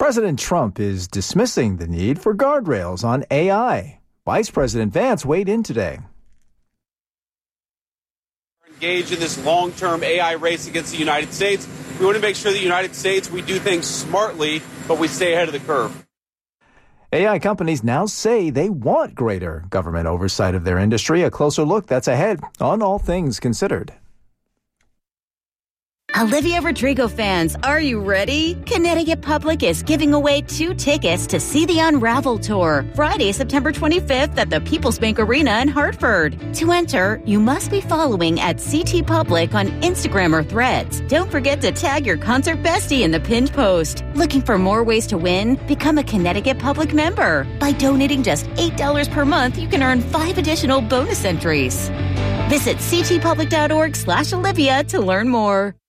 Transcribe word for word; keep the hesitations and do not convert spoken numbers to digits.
President Trump is dismissing the need for guardrails on A I. Vice President Vance weighed in today. Engaged in this long-term A I race against the United States. We want to make sure that the United States, we do things smartly, but we stay ahead of the curve. A I companies now say they want greater government oversight of their industry. A closer look that's ahead on All Things Considered. Olivia Rodrigo fans, are you ready? Connecticut Public is giving away two tickets to see the Unravel Tour, Friday, September twenty-fifth at the People's Bank Arena in Hartford. To enter, you must be following at C T Public on Instagram or Threads. Don't forget to tag your concert bestie in the pinned post. Looking for more ways to win? Become a Connecticut Public member. By donating just eight dollars per month, you can earn five additional bonus entries. Visit ctpublic.org slash Olivia to learn more.